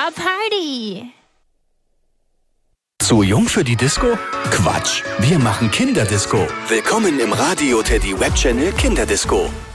war Party. Zu jung für die Disco? Quatsch, wir machen Kinderdisco. Willkommen im Radio Teddy Webchannel Kinderdisco.